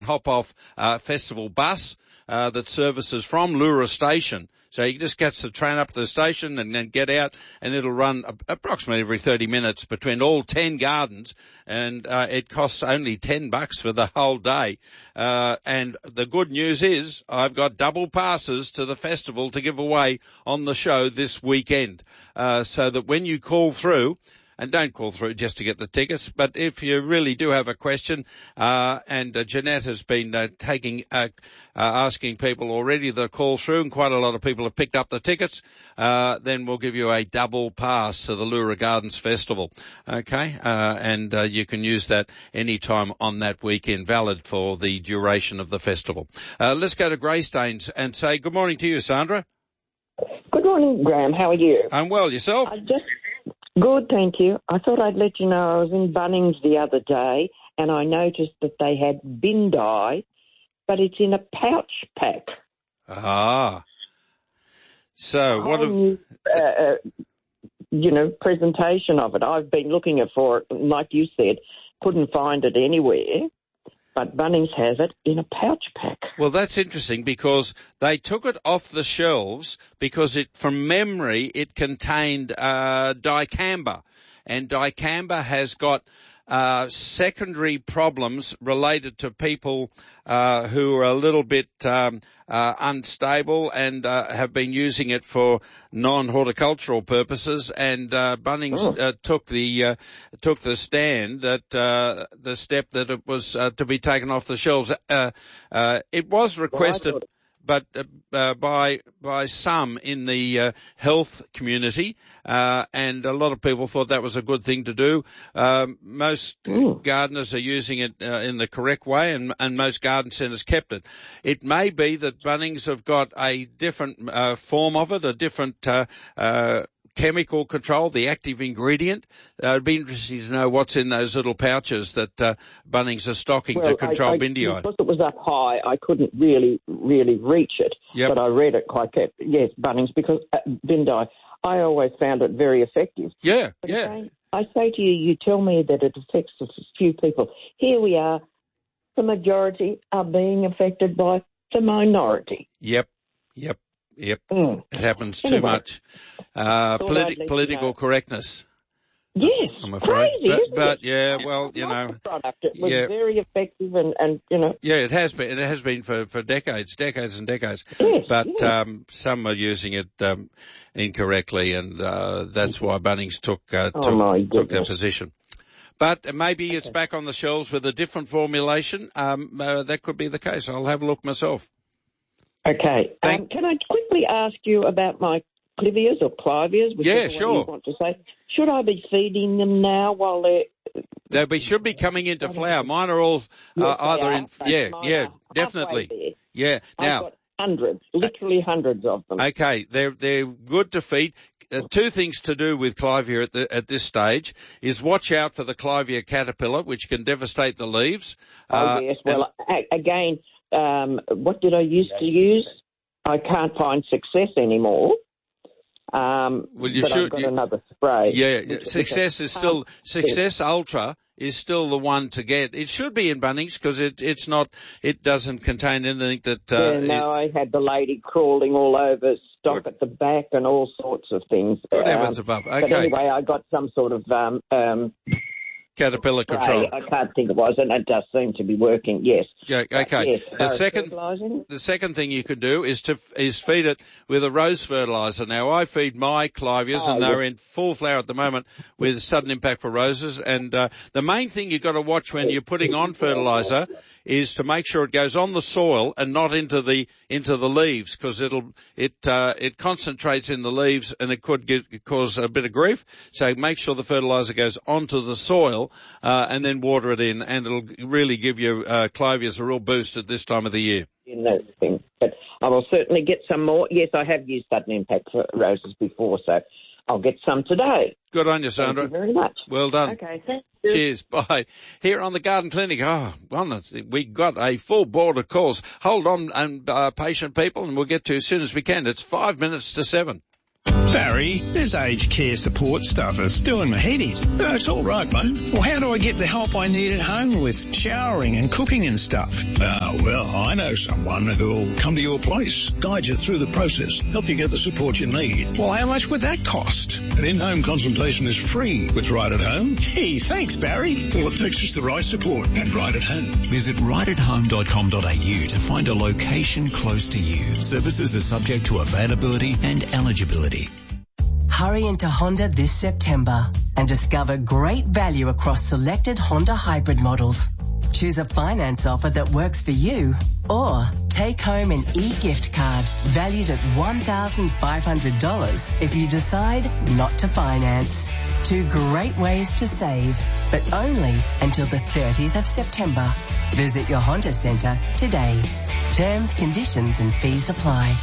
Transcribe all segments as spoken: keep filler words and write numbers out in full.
hop-off uh, festival bus uh, that services from Lura Station. So you just catch the train up to the station and then get out, and it'll run approximately every thirty minutes between all ten gardens, and uh, it costs only ten bucks for the whole day. Uh, and the good news is I've got double passes to the festival to give away on the show this weekend, uh, so that when you call through, and don't call through just to get the tickets, but if you really do have a question, uh, and uh, Jeanette has been uh, taking, uh, uh, asking people already that call through, and quite a lot of people have picked up the tickets, uh, then we'll give you a double pass to the Lura Gardens Festival. Okay, uh, and uh, you can use that any time on that weekend, valid for the duration of the festival. Uh, let's go to Greystanes and say good morning to you, Sandra. Good morning, Graham. How are you? I'm well. Yourself? I just Good, thank you. I thought I'd let you know I was in Bunnings the other day and I noticed that they had bin dye, but it's in a pouch pack. Ah. So what have... New, uh, uh, you know, presentation of it. I've been looking for it, like you said, couldn't find it anywhere. But Bunnings has it in a pouch pack. Well, that's interesting because they took it off the shelves because it, from memory, it contained uh, dicamba. And dicamba has got uh secondary problems related to people uh who are a little bit um uh unstable and uh, have been using it for non-horticultural purposes, and uh Bunnings oh. uh, took the uh, took the stand that uh the step that it was uh, to be taken off the shelves. Uh uh It was requested well, but uh, uh, by by some in the uh, health community, uh, and a lot of people thought that was a good thing to do. Um, most Ooh. gardeners are using it uh, in the correct way, and, and most garden centres kept it. It may be that Bunnings have got a different uh, form of it, a different uh, uh, chemical control, the active ingredient. Uh, it'd be interesting to know what's in those little pouches that uh, Bunnings are stocking well, to control I, I, bindii. Because it was up high, I couldn't really, really reach it. Yep. But I read it quite carefully. Yes, Bunnings, because uh, bindii, I always found it very effective. Yeah, but yeah. Again, I say to you, you tell me that it affects a few people. Here we are. The majority are being affected by the minority. Yep, yep. Yep, mm. It happens anyway, too much. Uh, politi- political you know. correctness. Yes, I'm afraid. crazy, but, isn't but it? yeah, well, you know, the product. It was yeah. very effective, and, and you know, yeah, it has been. It has been for, for decades, decades and decades. Yes, but yes. um, some are using it um, incorrectly, and uh, that's why Bunnings took uh, oh, took, my took their goodness. position. But maybe okay. it's back on the shelves with a different formulation. Um, uh, that could be the case. I'll have a look myself. Okay. Um, can I quickly ask you about my clivias or clivias? Yeah, sure. You want to say, should I be feeding them now while they're? They be, should be coming into flower. Mine are all uh, yes, either are. in. Yeah, yeah, definitely. Yeah. Now, I've got hundreds, literally hundreds of them. Okay, they're they're good to feed. Uh, two things to do with clivia at the, at this stage is watch out for the clivia caterpillar, which can devastate the leaves. Oh uh, yes. Well, and, a- again. Um, what did I used to use? I can't find Success anymore. Um, well, you but should, I've got you, another spray. Yeah, which, Success which is still Success Ultra is still the one to get. It should be in Bunnings because it it's not. It doesn't contain anything that. Uh, yeah, no, it, I had the lady crawling all over stock good. at the back and all sorts of things. Good um, heavens above. Okay. But anyway, I got some sort of um, um, caterpillar spray. control. I can't think it was, and it does seem to be working. Yes. Yeah, okay. Yes, the second, the second thing you can do is to is feed it with a rose fertilizer. Now, I feed my clivias, oh, and they're yes. in full flower at the moment with sudden impact for roses. And uh, the main thing you've got to watch when you're putting on fertilizer is to make sure it goes on the soil and not into the into the leaves, because it'll it uh, it concentrates in the leaves and it could get, cause a bit of grief. So make sure the fertilizer goes onto the soil uh, and then water it in, and it'll really give you uh, clivias a real boost at this time of the year. In those things, but I will certainly get some more. Yes, I have used sudden impact for roses before, so I'll get some today. Good on you, Sandra. Thank you very much. Well done. Okay, thank you. Cheers. Bye. Here on the Garden Clinic, oh, well, we got a full board of calls. Hold on, and uh, patient people, and we'll get to you as soon as we can. It's five minutes to seven. Barry, this aged care support stuff is doing my head in. No, it's all right, mate. Well, how do I get the help I need at home with showering and cooking and stuff? Ah, well, I know someone who'll come to your place, guide you through the process, help you get the support you need. Well, how much would that cost? An in-home consultation is free with Right at Home. Gee, thanks, Barry. All it takes is the right support and Right at Home. Visit right at home dot com dot a u to find a location close to you. Services are subject to availability and eligibility. Hurry into Honda this September and discover great value across selected Honda hybrid models. Choose a finance offer that works for you, or take home an e-gift card valued at one thousand five hundred dollars if you decide not to finance. Two great ways to save, but only until the thirtieth of September. Visit your Honda Centre today. Terms, conditions and fees apply.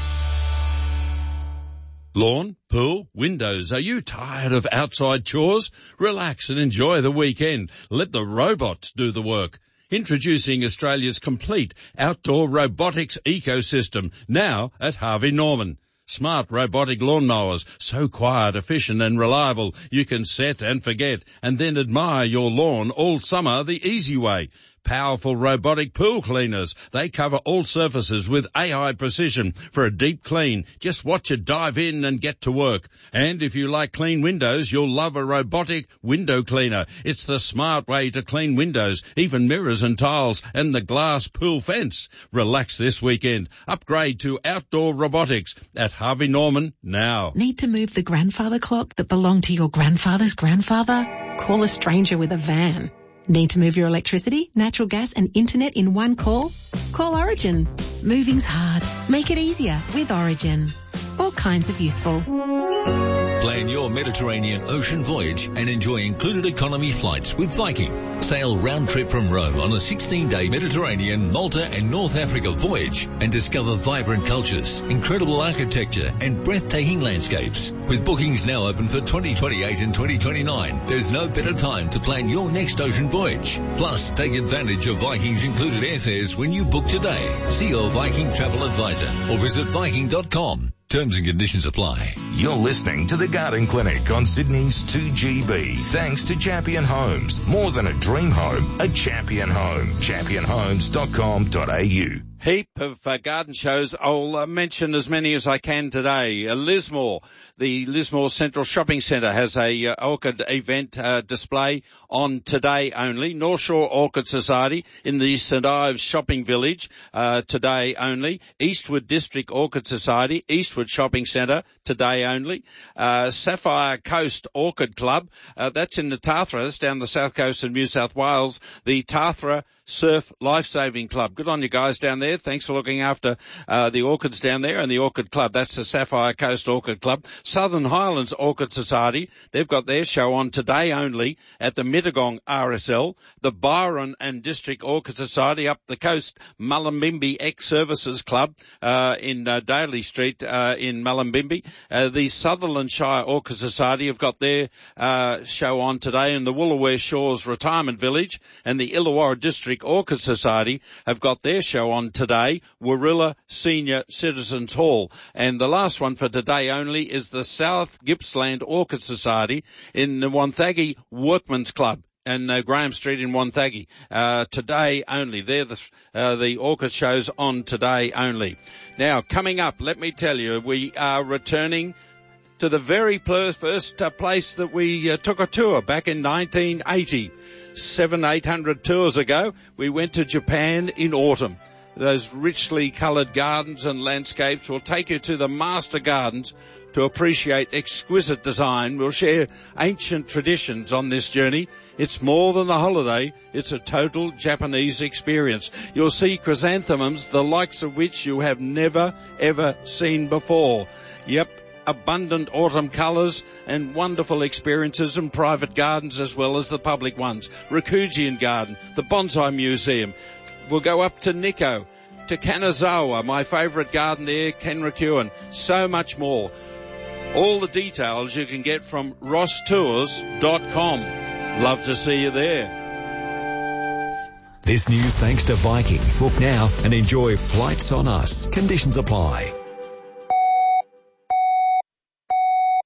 Lawn, pool, windows. Are you tired of outside chores? Relax and enjoy the weekend. Let the robots do the work. Introducing Australia's complete outdoor robotics ecosystem, now at Harvey Norman. Smart robotic lawnmowers, so quiet, efficient and reliable you can set and forget and then admire your lawn all summer the easy way. Powerful robotic pool cleaners. They cover all surfaces with A I precision for a deep clean. Just watch it dive in and get to work. And if you like clean windows, you'll love a robotic window cleaner. It's the smart way to clean windows, even mirrors and tiles, and the glass pool fence. Relax this weekend. Upgrade to outdoor robotics at Harvey Norman now. Need to move the grandfather clock that belonged to your grandfather's grandfather? Call a stranger with a van. Need to move your electricity, natural gas and internet in one call? Call Origin. Moving's hard. Make it easier with Origin. All kinds of useful. Plan your Mediterranean ocean voyage and enjoy included economy flights with Viking. Sail round trip from Rome on a sixteen-day Mediterranean, Malta and North Africa voyage and discover vibrant cultures, incredible architecture and breathtaking landscapes. With bookings now open for twenty twenty-eight and twenty twenty-nine, there's no better time to plan your next ocean voyage. Plus, take advantage of Viking's included airfares when you book today. See your Viking travel advisor or visit viking dot com. Terms and conditions apply. You're listening to The Garden Clinic on Sydney's two G B. Thanks to Champion Homes. More than a dream home, a champion home. champion homes dot com dot a u. Heap of uh, garden shows. I'll uh, mention as many as I can today. Uh, Lismore, the Lismore Central Shopping Centre has a uh, orchid event uh, display on today only. North Shore Orchid Society in the St Ives Shopping Village uh, today only. Eastwood District Orchid Society, Eastwood Shopping Centre today only. Uh, Sapphire Coast Orchid Club, uh, that's in the Tathras down the south coast of New South Wales. The Tathra Surf Lifesaving Club. Good on you guys down there. Thanks for looking after uh, the orchids down there and the Orchid Club. That's the Sapphire Coast Orchid Club. Southern Highlands Orchid Society. They've got their show on today only at the Mittagong R S L. The Byron and District Orchid Society up the coast. Mullumbimby Ex-Services Club uh, in uh, Daly Street uh, in Mullumbimby. Uh, the Sutherland Shire Orchid Society have got their uh, show on today in the Woolooware Shores Retirement Village, and the Illawarra District Orchid Society have got their show on today, Warilla Senior Citizens Hall. And the last one for today only is the South Gippsland Orchid Society in the Wonthaggi Workmen's Club and uh, Graham Street in Wonthaggi. Uh, today only. They're the, uh, the orchid shows on today only. Now, coming up, let me tell you, we are returning to the very first uh, place that we uh, took a tour back in nineteen eighty. Seven, eight hundred tours ago, we went to Japan in autumn. Those richly coloured gardens and landscapes will take you to the Master Gardens to appreciate exquisite design. We'll share ancient traditions on this journey. It's more than a holiday. It's a total Japanese experience. You'll see chrysanthemums, the likes of which you have never, ever seen before. Yep. Abundant autumn colours and wonderful experiences in private gardens as well as the public ones. Rikujian Garden, the Bonsai Museum. We'll go up to Nikko, to Kanazawa, my favourite garden there, Kenrikuan. So much more. All the details you can get from ross tours dot com. Love to see you there. This news thanks to Viking. Book now and enjoy Flights on Us. Conditions apply.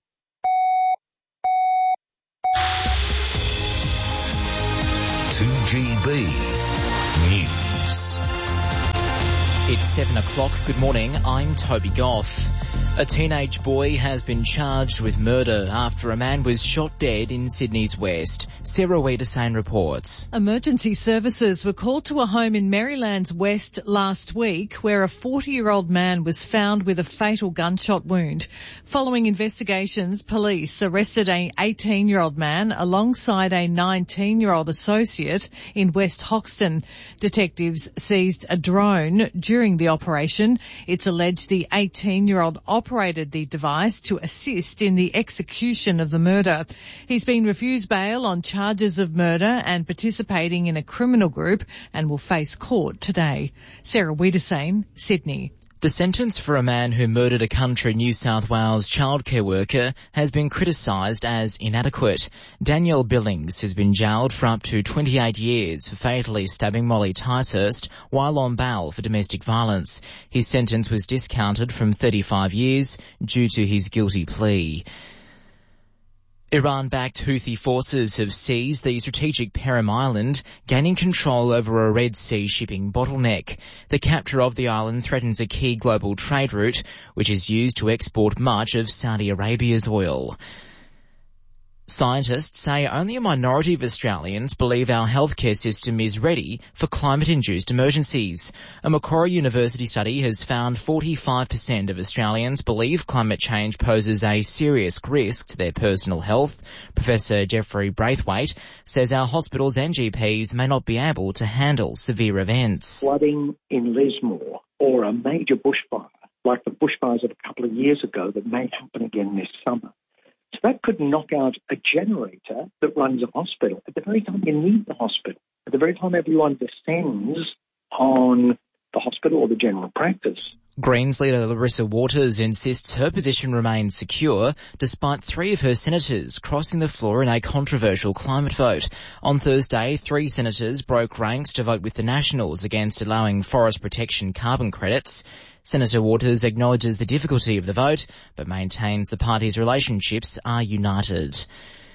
It's seven o'clock. Good morning. I'm Toby Goff. A teenage boy has been charged with murder after a man was shot dead in Sydney's West. Sarah Wiedersane reports. Emergency services were called to a home in Maryland's West last week where a forty-year-old man was found with a fatal gunshot wound. Following investigations, police arrested an eighteen-year-old man alongside a nineteen-year-old associate in West Hoxton. Detectives seized a drone during the operation. It's alleged the eighteen-year-old operated the device to assist in the execution of the murder. He's been refused bail on charges of murder and participating in a criminal group and will face court today. Sarah Wiedersane, Sydney. The sentence for a man who murdered a country New South Wales childcare worker has been criticised as inadequate. Danielle Billings has been jailed for up to twenty-eight years for fatally stabbing Molly Ticehurst while on bail for domestic violence. His sentence was discounted from thirty-five years due to his guilty plea. Iran-backed Houthi forces have seized the strategic Perim Island, gaining control over a Red Sea shipping bottleneck. The capture of the island threatens a key global trade route, which is used to export much of Saudi Arabia's oil. Scientists say only a minority of Australians believe our healthcare system is ready for climate-induced emergencies. A Macquarie University study has found forty-five percent of Australians believe climate change poses a serious risk to their personal health. Professor Jeffrey Braithwaite says our hospitals and G Ps may not be able to handle severe events. Flooding in Lismore or a major bushfire, like the bushfires of a couple of years ago that may happen again this summer. So that could knock out a generator that runs a hospital at the very time you need the hospital, at the very time everyone descends on the hospital or the general practice. Greens leader Larissa Waters insists her position remains secure despite three of her senators crossing the floor in a controversial climate vote. On Thursday, three senators broke ranks to vote with the Nationals against allowing forest protection carbon credits. Senator Waters acknowledges the difficulty of the vote, but maintains the party's relationships are united.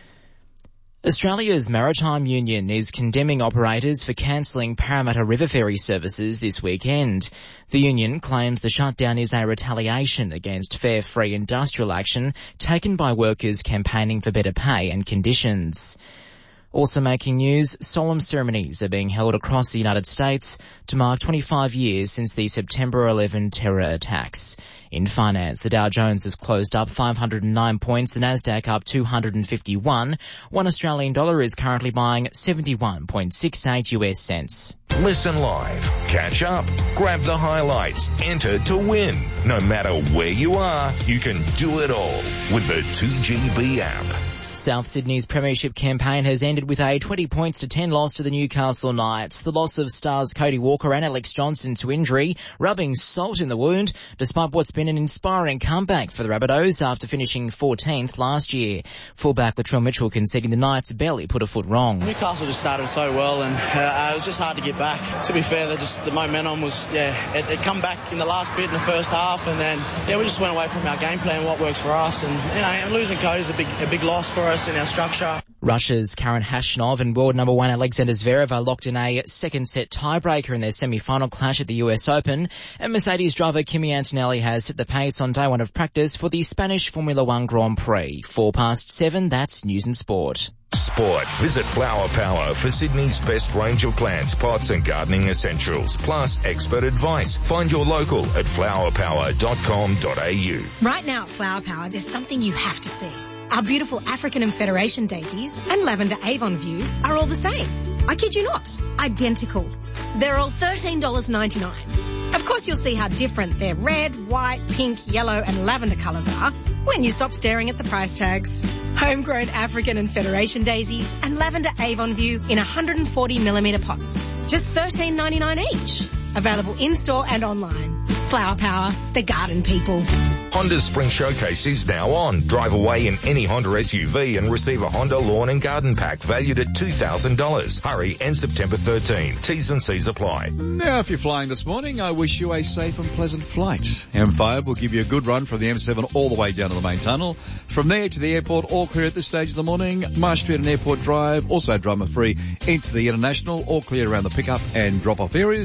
Australia's Maritime Union is condemning operators for cancelling Parramatta River Ferry services this weekend. The union claims the shutdown is a retaliation against fair, free industrial action taken by workers campaigning for better pay and conditions. Also making news, solemn ceremonies are being held across the United States to mark twenty-five years since the September eleventh terror attacks. In finance, the Dow Jones has closed up five hundred nine points, the Nasdaq up two hundred fifty-one. One Australian dollar is currently buying seventy-one point six eight U S cents. Listen live, catch up, grab the highlights, enter to win. No matter where you are, you can do it all with the two G B app. South Sydney's premiership campaign has ended with a twenty points to ten loss to the Newcastle Knights. The loss of stars Cody Walker and Alex Johnson to injury, rubbing salt in the wound, despite what's been an inspiring comeback for the Rabbitohs after finishing fourteenth last year. Fullback Latrell Mitchell conceding the Knights barely put a foot wrong. Newcastle just started so well, and uh, it was just hard to get back. To be fair, just the momentum was, yeah, it, it come back in the last bit in the first half, and then yeah, we just went away from our game plan, what works for us, and you know, and losing Cody's a big, a big loss for us in our structure. Russia's Karen Khachanov and world number one Alexander Zverev are locked in a second set tiebreaker in their semi-final clash at the U S Open, and Mercedes driver Kimi Antonelli has set the pace on day one of practice for the Spanish Formula One Grand Prix. Four past seven, that's News and Sport. Sport. Visit Flower Power for Sydney's best range of plants, pots and gardening essentials, plus expert advice. Find your local at flower power dot com dot a u. Right now at Flower Power, there's something you have to see. Our beautiful African and Federation daisies and lavender Avon View are all the same. I kid you not, identical. They're all thirteen dollars ninety-nine. Of course you'll see how different their red, white, pink, yellow and lavender colours are when you stop staring at the price tags. Homegrown African and Federation daisies and lavender Avon View in one hundred forty millimetre pots. Just thirteen ninety-nine each. Available in-store and online. Flower Power, the garden people. Honda's Spring Showcase is now on. Drive away in any Honda S U V and receive a Honda Lawn and Garden Pack valued at two thousand dollars. Hurry, end September thirteenth. T's and C's apply. Now, if you're flying this morning, I wish you a safe and pleasant flight. M five will give you a good run from the M seven all the way down to the main tunnel. From there to the airport, all clear at this stage of the morning. Marsh Street and Airport Drive, also drama free into the International, all clear around the pickup and drop-off areas. To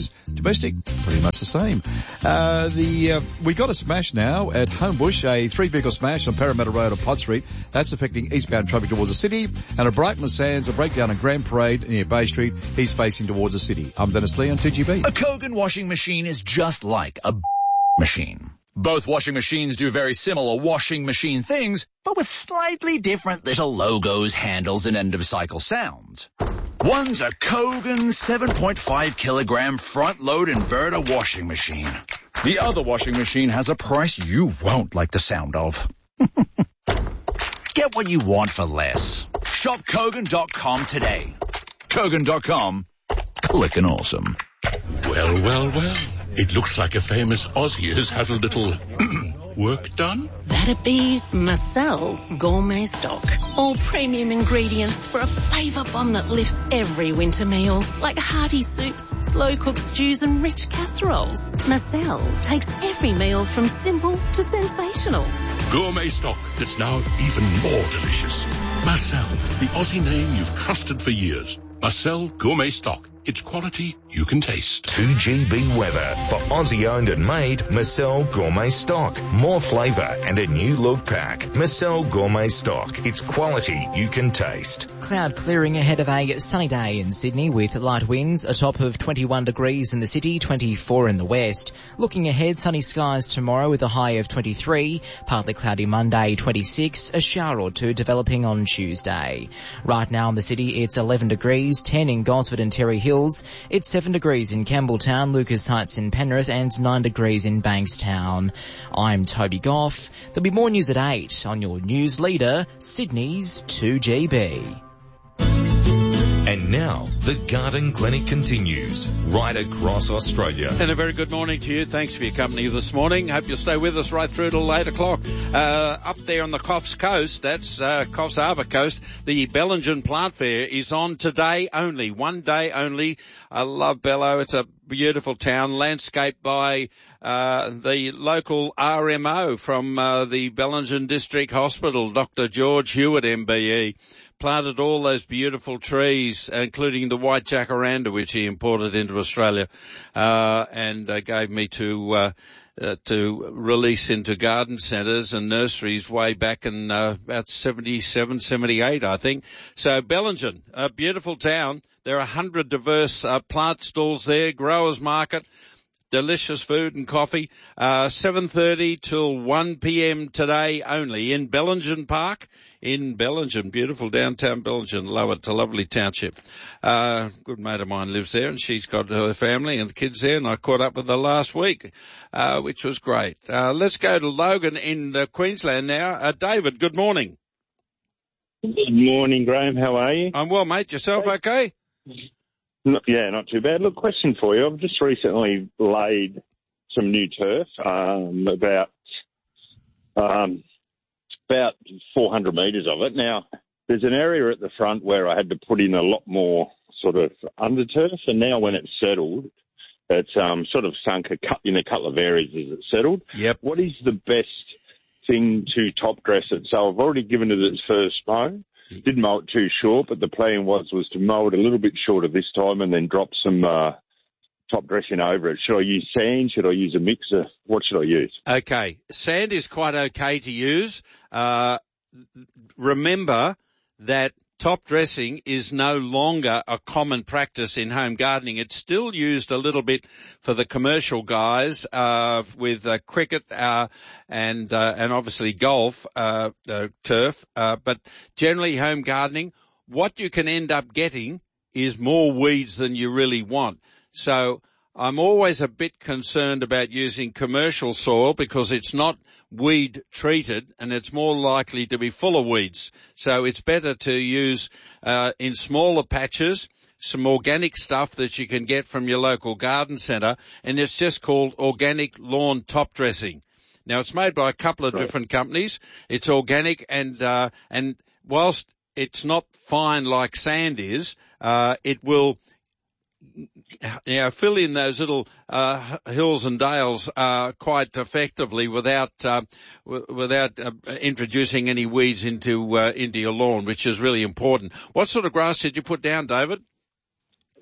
domestic, pretty much the same. Uh, the, uh, we got a smash now at Homebush, a three-vehicle smash on Parramatta Road on Pod Street. That's affecting eastbound traffic towards the city. And at Brighton Sands, a breakdown on Grand Parade near Bay Street. He's facing towards the city. I'm Dennis Lee on two G B. A Kogan washing machine is just like a machine. Both washing machines do very similar washing machine things, but with slightly different little logos, handles, and end-of-cycle sounds. One's a Kogan seven point five kilogram front-load inverter washing machine. The other washing machine has a price you won't like the sound of. Get what you want for less. Shop Kogan dot com today. Kogan dot com. Clickin' awesome. Well, well, well. It looks like a famous Aussie has had a little work done. That'd be Marcel Gourmet Stock. All premium ingredients for a flavour bomb that lifts every winter meal. Like hearty soups, slow-cooked stews and rich casseroles. Marcel takes every meal from simple to sensational. Gourmet stock that's now even more delicious. Marcel, the Aussie name you've trusted for years. Marcel Gourmet Stock. It's quality you can taste. two G B weather for Aussie owned and made Marcel Gourmet Stock. More flavour and a new look pack. Marcel Gourmet Stock. It's quality you can taste. Cloud clearing ahead of a sunny day in Sydney with light winds, a top of twenty-one degrees in the city, twenty-four in the west. Looking ahead, sunny skies tomorrow with a high of twenty-three, partly cloudy Monday, twenty-six, a shower or two developing on Tuesday. Right now in the city, it's eleven degrees, ten in Gosford and Terry Hill. It's seven degrees in Campbelltown, Lucas Heights in Penrith, and nine degrees in Bankstown. I'm Toby Goff. There'll be more news at eight on your news leader, Sydney's two G B. And now, the Garden Clinic continues right across Australia. And a very good morning to you. Thanks for your company this morning. Hope you'll stay with us right through till eight o'clock. Uh, up there on the Coffs Coast, that's uh, Coffs Harbour Coast, the Bellingen Plant Fair is on today only, one day only. I love Bello. It's a beautiful town, landscaped by uh, the local R M O from uh, the Bellingen District Hospital, Doctor George Hewitt, M B E. Planted all those beautiful trees, including the white jacaranda, which he imported into Australia, uh, and uh, gave me to uh, uh, to release into garden centres and nurseries way back in uh, about seventy-seven, seventy-eight, I think. So Bellingen, a beautiful town. There are a hundred diverse uh, plant stalls there, growers market. Delicious food and coffee, uh, seven thirty till one p.m. today only in Bellingen Park in Bellingen. Beautiful downtown Bellingen. Love it. It's a lovely township. Uh, good mate of mine lives there and she's got her family and the kids there and I caught up with her last week, uh, which was great. Uh, let's go to Logan in uh, Queensland now. Uh, David, good morning. Good morning, Graham. How are you? I'm well, mate. Yourself okay? Not, yeah, not too bad. Look, question for you. I've just recently laid some new turf, um, about um, about four hundred metres of it. Now, there's an area at the front where I had to put in a lot more sort of under turf, and now when it's settled, it's um, sort of sunk a cut in a couple of areas as it's settled. Yep. What is the best thing to top dress it? So I've already given it its first mow. Didn't mow it too short, but the plan was was to mow it a little bit shorter this time and then drop some uh, top dressing over it. Should I use sand? Should I use a mixer? What should I use? Okay, sand is quite okay to use. Uh, remember that top dressing is no longer a common practice in home gardening. It's still used a little bit for the commercial guys uh, with uh, cricket uh, and uh, and obviously golf, uh, uh, turf. Uh, but generally home gardening, what you can end up getting is more weeds than you really want. So I'm always a bit concerned about using commercial soil because it's not weed treated and it's more likely to be full of weeds. So it's better to use uh, in smaller patches some organic stuff that you can get from your local garden centre, and it's just called organic lawn top dressing. Now it's made by a couple of right. different companies. It's organic and uh, and whilst it's not fine like sand is, uh, it will you know, fill in those little uh, hills and dales uh, quite effectively without uh, w- without uh, introducing any weeds into uh, into your lawn, which is really important. What sort of grass did you put down, David?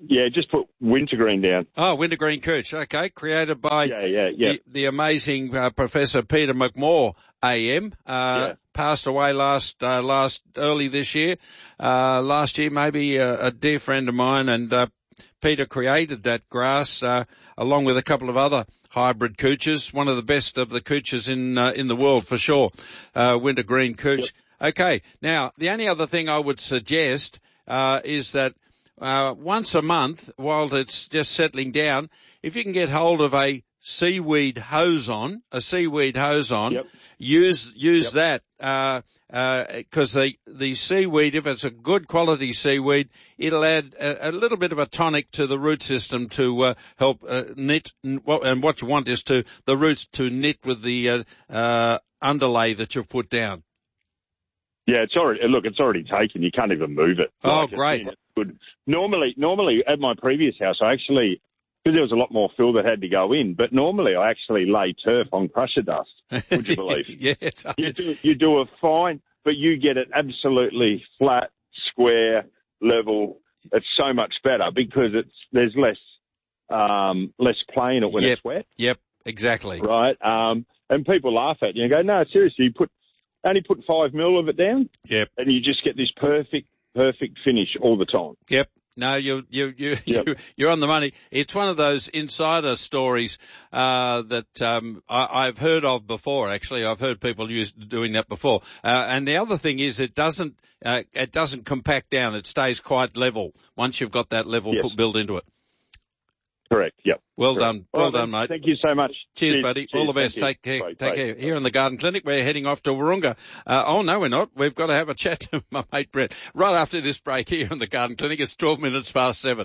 Yeah, just put wintergreen down. Oh, wintergreen couch. Okay, created by yeah, yeah, yeah. The, the amazing uh, Professor Peter McMorr, A M. Uh, yeah. Passed away last uh, last early this year. Uh, last year, maybe a, a dear friend of mine, and uh, Peter created that grass uh, along with a couple of other hybrid couches. One of the best of the couches in uh, in the world for sure. Uh, wintergreen couch. Yep. Okay, now the only other thing I would suggest uh, is that. Uh, once a month, while it's just settling down, if you can get hold of a seaweed hose on, a seaweed hose on, yep. use, use yep. that, uh, uh, cause the, the seaweed, if it's a good quality seaweed, it'll add a, a little bit of a tonic to the root system to, uh, help, uh, knit, and what you want is to, the roots to knit with the, uh, uh, underlay that you've put down. Yeah, it's already, look, it's already taken. You can't even move it. Oh, like, great. It's good. Normally, normally at my previous house, I actually, because there was a lot more fill that had to go in, but normally I actually lay turf on crusher dust, would you believe? Yes. You do, you do a fine, but you get it absolutely flat, square, level. It's so much better because it's, there's less, um, less play in it when yep. it's wet. Yep, exactly. Right. Um, and people laugh at you and go, no, seriously, you put, only put five mil of it down. Yep. And you just get this perfect, perfect finish all the time. Yep. No, you you you yep. you you're on the money. It's one of those insider stories uh that um I, I've heard of before. Actually, I've heard people use doing that before. Uh, and the other thing is, it doesn't uh, it doesn't compact down. It stays quite level once you've got that level yes. put, built into it. Correct. Yep. Well Correct. done. Well right, done, mate. Thank you so much. Cheers, Cheers buddy. Cheers. All the best. Thank Take care. Bye. Take Bye. care. Here in the Garden Clinic, we're heading off to Wahroonga. Uh, oh, no, we're not. We've got to have a chat to my mate Brett right after this break here in the Garden Clinic. It's twelve minutes past seven.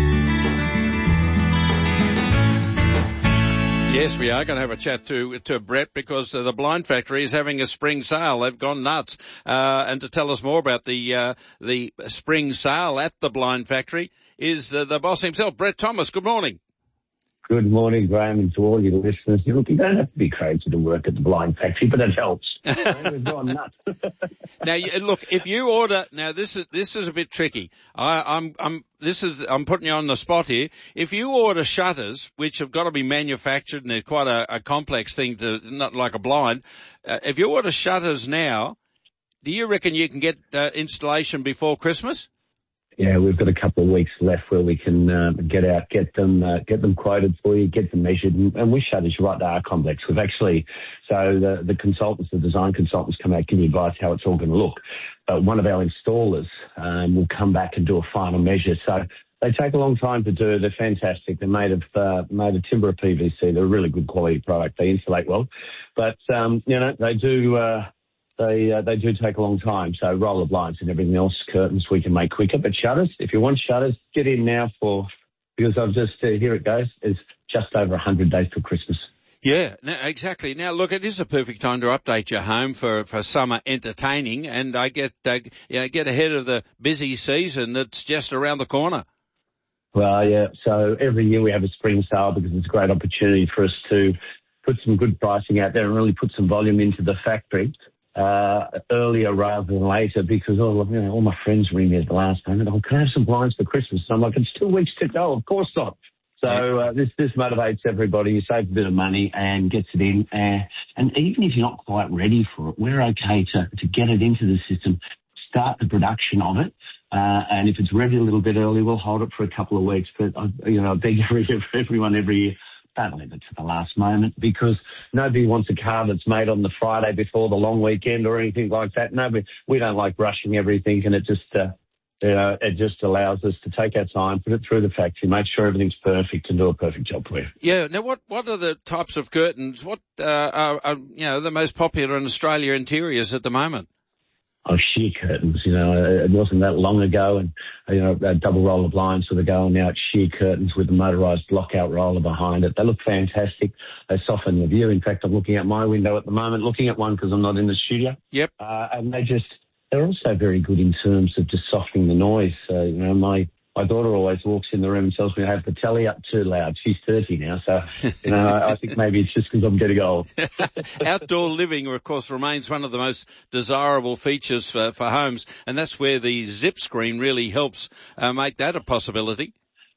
Yes, we are going to have a chat to to Brett because uh, the Blind Factory is having a spring sale. They've gone nuts. Uh, and to tell us more about the uh, the spring sale at the Blind Factory is uh, the boss himself, Brett Thomas. Good morning. Good morning, Graham, and to all your listeners. Look, you don't have to be crazy to work at the Blind Factory, but it helps. We've gone nuts. Now, you, look, if you order, now this is this is a bit tricky. I, I'm I'm this is I'm putting you on the spot here. If you order shutters, which have got to be manufactured, and they're quite a, a complex thing to, not like a blind. Uh, if you order shutters now, do you reckon you can get uh, installation before Christmas? Yeah, we've got a couple of weeks left where we can uh, get out, get them, uh, get them quoted for you, get them measured, and, and we shutters right to our complex. We've actually, so the, the consultants, the design consultants come out, give you advice how it's all going to look. But one of our installers um, will come back and do a final measure. So they take a long time to do. They're fantastic. They're made of uh, made of timber or P V C. They're a really good quality product. They insulate well, but um, you know they do. Uh, They uh, they do take a long time, so roller blinds and everything else, curtains we can make quicker. But shutters, if you want shutters, get in now for, because I've just, uh, here it goes, it's just over one hundred days till Christmas. Yeah, no, exactly. Now, look, it is a perfect time to update your home for, for summer entertaining, and I get uh, you know, get ahead of the busy season that's just around the corner. Well, yeah, so every year we have a spring sale because it's a great opportunity for us to put some good pricing out there and really put some volume into the factory. Uh, earlier rather than later, because all, you know, all my friends ring me at the last moment. Oh, can I have some blinds for Christmas? And I'm like, it's two weeks to go. Of course not. So uh, this this motivates everybody. You save a bit of money and gets it in. Uh, and even if you're not quite ready for it, we're okay to, to get it into the system, start the production of it. Uh, and if it's ready a little bit early, we'll hold it for a couple of weeks. But, uh, you know, I beg everyone every year, don't leave it to the last moment, because nobody wants a car that's made on the Friday before the long weekend or anything like that. Nobody, we don't like rushing everything, and it just, uh, you know, it just allows us to take our time, put it through the factory, make sure everything's perfect, and do a perfect job for you. Yeah. Now, what what are the types of curtains? What uh, are, are you know the most popular in Australia interiors at the moment? Oh, sheer curtains, you know, it wasn't that long ago, and, you know, double roller blinds sort of going now. It's sheer curtains with a motorised lockout roller behind it. They look fantastic. They soften the view. In fact, I'm looking out my window at the moment, looking at one because I'm not in the studio. Yep. Uh, and they just, they're also very good in terms of just softening the noise. So, you know, my, my daughter always walks in the room and tells me I have the telly up too loud. She's thirty now, so, you know, I think maybe it's just because I'm getting old. Outdoor living, of course, remains one of the most desirable features for, for homes, and that's where the zip screen really helps uh, make that a possibility.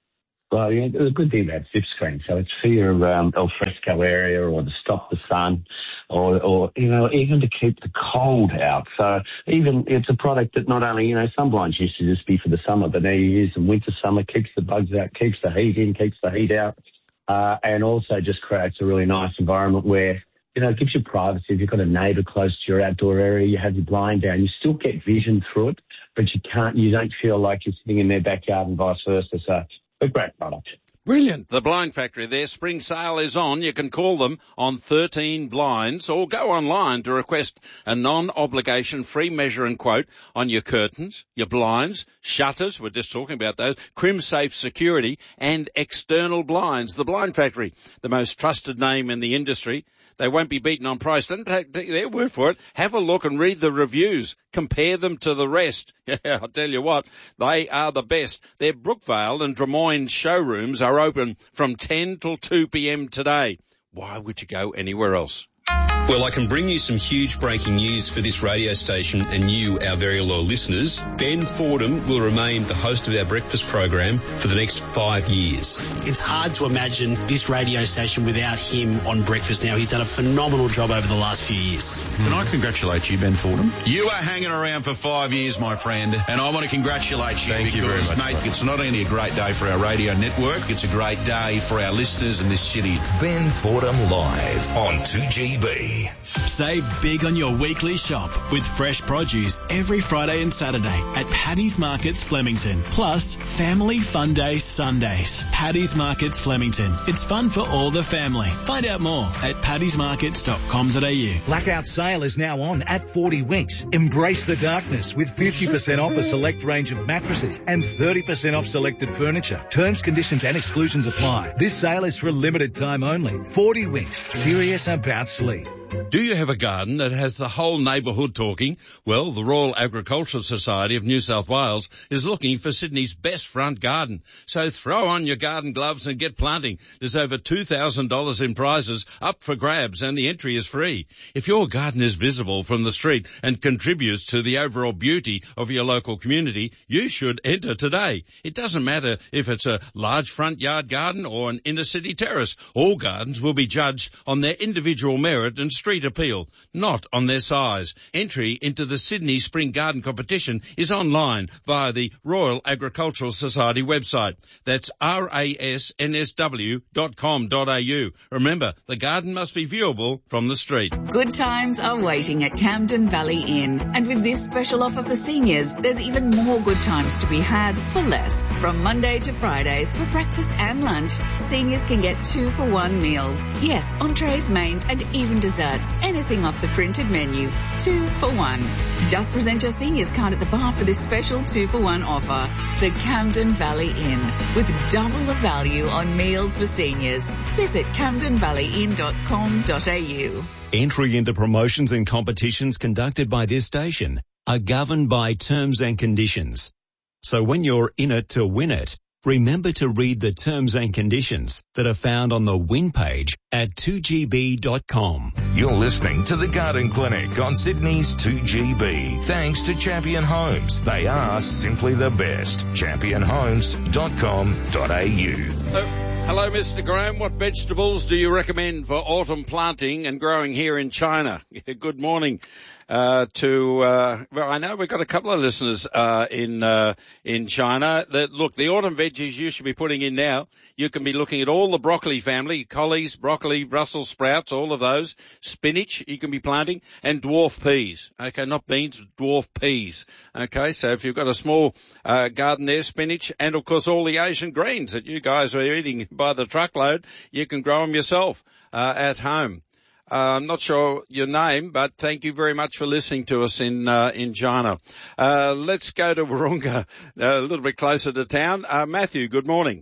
Well, yeah, the good thing about zip screen, so it's for your um, al fresco area or to stop the sun or, or, you know, even to keep the cold out. So even it's a product that not only, you know, some blinds used to just be for the summer, but now you use them winter, summer, keeps the bugs out, keeps the heat in, keeps the heat out, uh, and also just creates a really nice environment where, you know, it gives you privacy. If you've got a neighbour close to your outdoor area, you have your blind down, you still get vision through it, but you can't, you don't feel like you're sitting in their backyard and vice versa. So a great product. Brilliant. The Blind Factory there. Spring sale is on. You can call them on thirteen blinds or go online to request a non-obligation free measure and quote on your curtains, your blinds, shutters, we're just talking about those, crim-safe security and external blinds. The Blind Factory, the most trusted name in the industry. They won't be beaten on price. Don't take their word for it. Have a look and read the reviews. Compare them to the rest. Yeah, I'll tell you what, they are the best. Their Brookvale and Drummoyne showrooms are open from ten till two p.m. today. Why would you go anywhere else? Well, I can bring you some huge breaking news for this radio station and you, our very loyal listeners. Ben Fordham will remain the host of our breakfast program for the next five years. It's hard to imagine this radio station without him on breakfast now. He's done a phenomenal job over the last few years. Can I congratulate you, Ben Fordham? You are hanging around for five years, my friend, and I want to congratulate you. Thank because, you very much, mate, mate. It's not only a great day for our radio network, it's a great day for our listeners in this city. Ben Fordham live on two G B. Save big on your weekly shop with fresh produce every Friday and Saturday at Paddy's Markets Flemington. Plus, Family Fun Day Sundays. Paddy's Markets Flemington. It's fun for all the family. Find out more at paddys markets dot com dot a u. Blackout sale is now on at forty Winks. Embrace the darkness with fifty percent off a select range of mattresses and thirty percent off selected furniture. Terms, conditions and exclusions apply. This sale is for a limited time only. forty Winks. Serious about sleep. Do you have a garden that has the whole neighbourhood talking? Well, the Royal Agricultural Society of New South Wales is looking for Sydney's best front garden. So throw on your garden gloves and get planting. There's over two thousand dollars in prizes up for grabs and the entry is free. If your garden is visible from the street and contributes to the overall beauty of your local community, you should enter today. It doesn't matter if it's a large front yard garden or an inner city terrace. All gardens will be judged on their individual merit and street appeal, not on their size. Entry into the Sydney Spring Garden Competition is online via the Royal Agricultural Society website. That's r a s n s w dot com dot a u. Remember, the garden must be viewable from the street. Good times are waiting at Camden Valley Inn. And with this special offer for seniors, there's even more good times to be had for less. From Monday to Fridays for breakfast and lunch, seniors can get two for one meals. Yes, entrees, mains and even desserts. Anything off the printed menu. Two for one. Just present your seniors card at the bar for this special two for one offer. The Camden Valley Inn. With double the value on meals for seniors. Visit camden valley inn dot com dot a u. Entry into promotions and competitions conducted by this station are governed by terms and conditions. So when you're in it to win it, remember to read the terms and conditions that are found on the win page at two g b dot com. You're listening to the Garden Clinic on Sydney's two G B. Thanks to Champion Homes. They are simply the best. champion homes dot com dot a u. Uh, hello, Mister Graham. What vegetables do you recommend for autumn planting and growing here in China? Good morning. Uh, to, uh, well, I know we've got a couple of listeners, uh, in, uh, in China that, look, the autumn veggies you should be putting in now. You can be looking at all the broccoli family, collies, broccoli, Brussels sprouts, all of those, spinach you can be planting, and dwarf peas. Okay, not beans, dwarf peas. Okay, so if you've got a small, uh, garden there, spinach, and of course all the Asian greens that you guys are eating by the truckload, you can grow them yourself, uh, at home. Uh, I'm not sure your name, but thank you very much for listening to us in uh, in China. Uh, let's go to Wahroonga, a little bit closer to town. Uh, Matthew, good morning.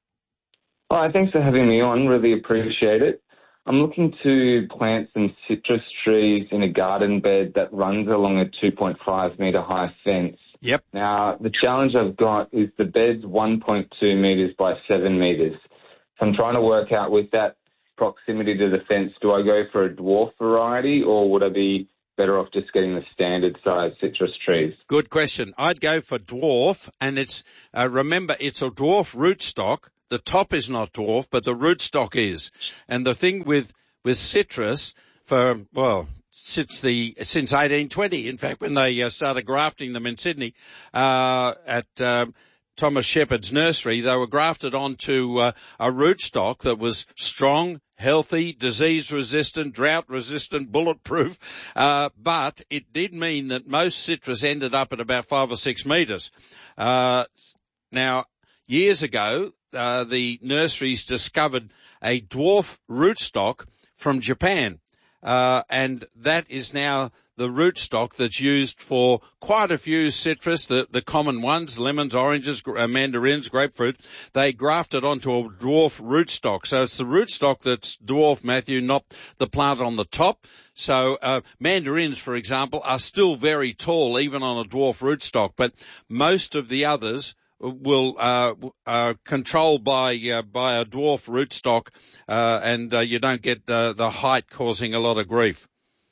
Hi, thanks for having me on. Really appreciate it. I'm looking to plant some citrus trees in a garden bed that runs along a two point five metre high fence. Yep. Now, the challenge I've got is the bed's one point two metres by seven metres. So I'm trying to work out with that proximity to the fence, do I go for a dwarf variety or would I be better off just getting the standard size citrus trees? Good question. I'd go for dwarf, and it's, uh, remember, it's a dwarf rootstock, the top is not dwarf, but the rootstock is. And the thing with, with citrus for, well, since the, since eighteen twenty, in fact, when they uh, started grafting them in Sydney, uh, at, um, Thomas Shepherd's nursery, they were grafted onto uh, a rootstock that was strong, healthy, disease-resistant, drought-resistant, bulletproof, uh, but it did mean that most citrus ended up at about five or six metres. Uh, now, years ago, uh, the nurseries discovered a dwarf rootstock from Japan, uh, and that is now the rootstock that's used for quite a few citrus, the, the common ones, lemons, oranges, uh, mandarins, grapefruit. They grafted onto a dwarf rootstock. So it's the rootstock that's dwarf, Matthew, not the plant on the top. So uh, mandarins, for example, are still very tall, even on a dwarf rootstock, but most of the others will uh are controlled by uh, by a dwarf rootstock, uh, and uh, you don't get uh, the height causing a lot of grief.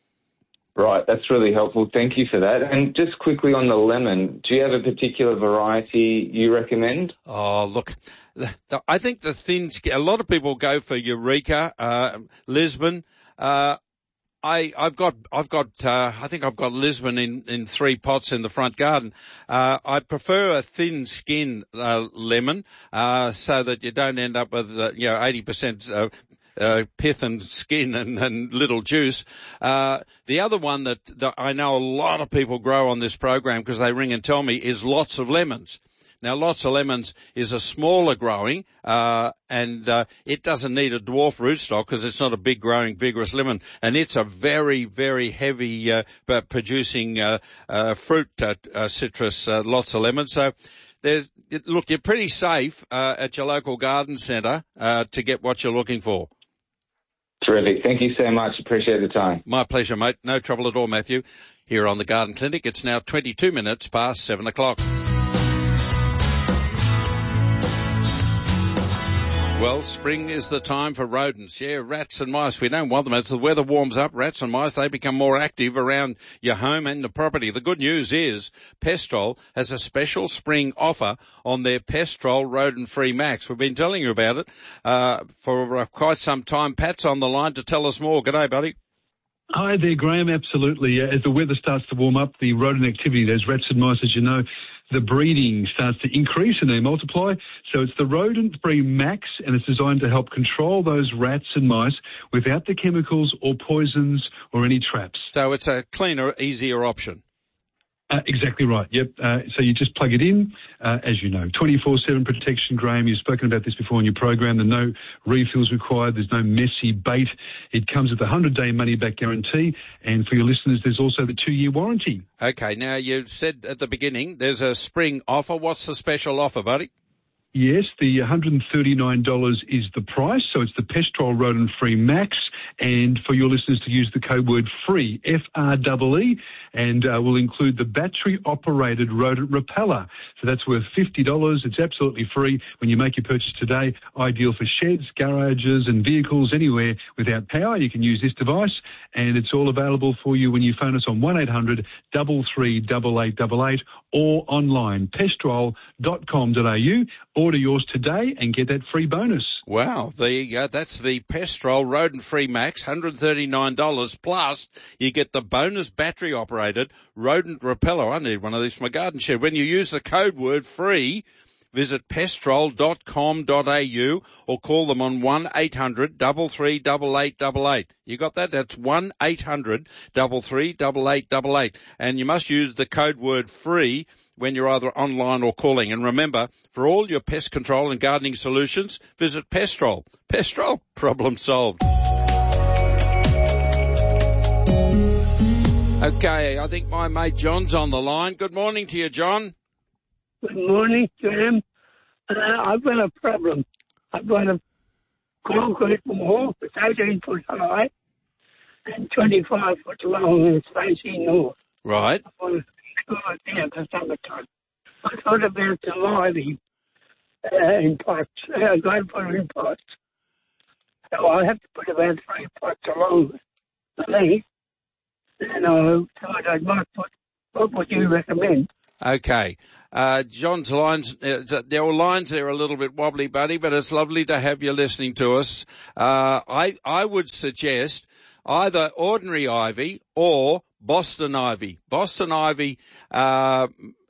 Right, that's really helpful. Thank you for that. And just quickly on the lemon, do you have a particular variety you recommend? Oh, look, the, the, I think the thin skin, a lot of people go for Eureka, uh, Lisbon. Uh, I, I've got, I've got, uh, I think I've got Lisbon in, in three pots in the front garden. Uh, I prefer a thin skin, uh, lemon, uh, so that you don't end up with, uh, you know, eighty percent, uh, Uh, pith and skin and, and little juice. Uh, the other one that, that I know a lot of people grow on this program because they ring and tell me is Lots of Lemons. Now, Lots of Lemons is a smaller growing, uh, and, uh, it doesn't need a dwarf rootstock because it's not a big growing, vigorous lemon. And it's a very, very heavy, uh, producing, uh, uh, fruit, uh, uh citrus, uh, Lots of Lemons. So, there's, look, you're pretty safe, uh, at your local garden centre, uh, to get what you're looking for. Terrific. Thank you so much. Appreciate the time. My pleasure, mate. No trouble at all, Matthew. Here on the Garden Clinic, it's now twenty-two minutes past seven o'clock. Well, spring is the time for rodents. Yeah, rats and mice. We don't want them. As the weather warms up, rats and mice, they become more active around your home and the property. The good news is Pestrol has a special spring offer on their Pestrol Rodent-Free Max. We've been telling you about it uh, for uh, quite some time. Pat's on the line to tell us more. G'day, buddy. Hi there, Graham. Absolutely. As the weather starts to warm up, the rodent activity, those rats and mice, as you know, the breeding starts to increase and they multiply. So it's the Rodent-Free Max, and it's designed to help control those rats and mice without the chemicals or poisons or any traps. So it's a cleaner, easier option. Uh, exactly right. Yep. Uh, so you just plug it in, uh, as you know, twenty-four seven protection, Graham. You've spoken about this before in your program. There's no refills required. There's no messy bait. It comes with a hundred-day money-back guarantee. And for your listeners, there's also the two-year warranty. Okay. Now, you said at the beginning there's a spring offer. What's the special offer, buddy? Yes, the one hundred thirty-nine dollars is the price, so it's the Pestrol Rodent-Free Max, and for your listeners to use the code word FREE, F R E E, and uh, we'll include the battery-operated rodent repeller. So that's worth fifty dollars. It's absolutely free when you make your purchase today, ideal for sheds, garages and vehicles anywhere without power. You can use this device, and it's all available for you when you phone us on one eight hundred, three three eight eight eight eight or online, pestrol dot com dot a u. Order yours today and get that free bonus. Wow, there you go. That's the Pestrol Rodent-Free Max, one hundred thirty-nine dollars, plus you get the bonus battery-operated rodent repeller. I need one of these for my garden shed. When you use the code word FREE, visit pestrol dot com dot a u or call them on one eight hundred, three three eight eight eight eight. You got that? That's one eight hundred, three three eight eight eight eight. And you must use the code word FREE when you're either online or calling. And remember, for all your pest control and gardening solutions, visit Pestrol. Pestrol, problem solved. Okay, I think my mate John's on the line. Good morning to you, John. Good morning, Jim. Uh, I've got a problem. I've got a concrete wall that's eighteen foot high and twenty-five foot long and facing north. Right. I want to store it down for summertime. I thought about the lighting uh, in pots, uh, going for in pots. So I have to put about three pots along the length. And I thought I might put, what would you recommend? Okay. Uh, John's lines, uh, their lines there are a little bit wobbly, buddy, but it's lovely to have you listening to us. Uh, I, I would suggest either ordinary ivy or Boston ivy. Boston ivy, uh,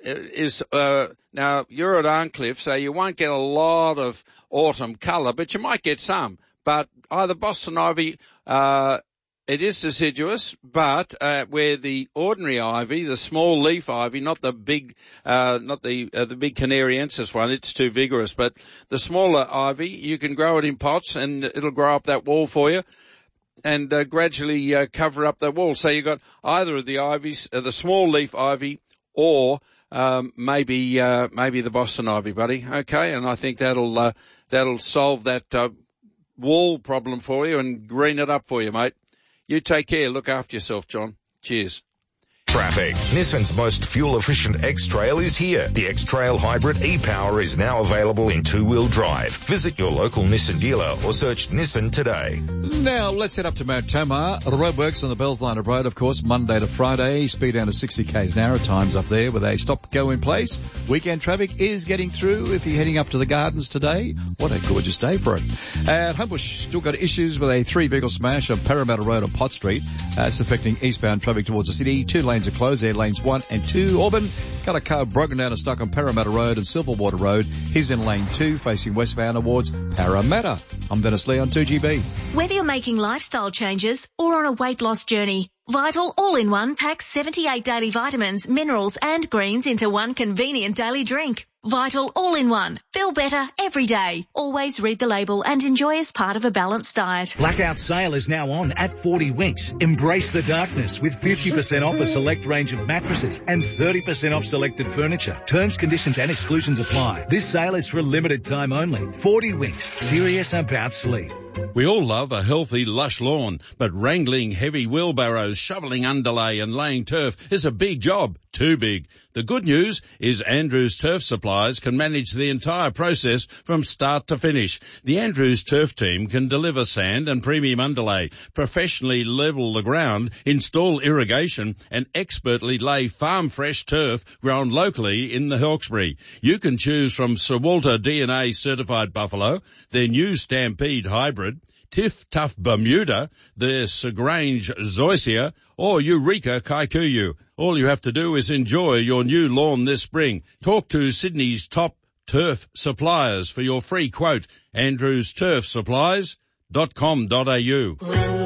is, uh, now you're at Arncliffe, so you won't get a lot of autumn colour, but you might get some. But either Boston ivy, uh, it is deciduous, but uh, where the ordinary ivy, the small leaf ivy, not the big, uh, not the uh, the big Canariensis one, it's too vigorous. But the smaller ivy, you can grow it in pots, and it'll grow up that wall for you, and uh, gradually uh, cover up that wall. So you've got either of the ivies, uh, the small leaf ivy, or um, maybe uh, maybe the Boston ivy, buddy. Okay, and I think that'll uh, that'll solve that uh, wall problem for you and green it up for you, mate. You take care. Look after yourself, John. Cheers. Traffic. Nissan's most fuel-efficient X-Trail is here. The X-Trail Hybrid e-Power is now available in two-wheel drive. Visit your local Nissan dealer or search Nissan today. Now, let's head up to Mount Tamar. Roadworks on the Bells Line of Road, of course, Monday to Friday. Speed down to sixty kays an hour. Times up there with a stop-go in place. Weekend traffic is getting through if you're heading up to the Gardens today. What a gorgeous day for it. At Homebush, still got issues with a three-vehicle smash on Parramatta Road on Pot Street. That's affecting eastbound traffic towards the city. Two lanes are closed there, lanes one and two. Auburn, got a car broken down and stuck on Parramatta Road and Silverwater Road. He's in lane two, facing westbound towards Parramatta. I'm Dennis Lee on two G B. Whether you're making lifestyle changes or on a weight loss journey, Vital All-in-One packs seventy-eight daily vitamins, minerals and greens into one convenient daily drink. Vital All-in-One. Feel better every day. Always read the label and enjoy as part of a balanced diet. Blackout sale is now on at forty Winks. Embrace the darkness with fifty percent off a select range of mattresses and thirty percent off selected furniture. Terms, conditions and exclusions apply. This sale is for a limited time only. forty Winks. Serious about sleep. We all love a healthy, lush lawn, but wrangling heavy wheelbarrows, shoveling underlay and laying turf is a big job. Too big. The good news is Andrews Turf Supplies can manage the entire process from start to finish. The Andrews Turf team can deliver sand and premium underlay, professionally level the ground, install irrigation and expertly lay farm fresh turf grown locally in the Hawkesbury. You can choose from Sir Walter D N A certified buffalo, their new Stampede hybrid, Tiff Tough Bermuda, the Segrange Zoysia, or Eureka Kikuyu. All you have to do is enjoy your new lawn this spring. Talk to Sydney's top turf suppliers for your free quote, andrews turf supplies dot com dot a u.